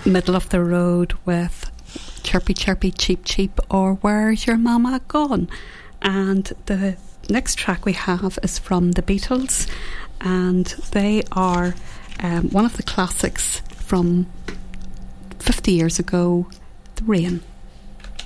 Middle of the Road with Chirpy Chirpy Cheep Cheep or Where's Your Mama Gone? And the next track we have is from the Beatles, and they are one of the classics from 50 years ago, The Rain.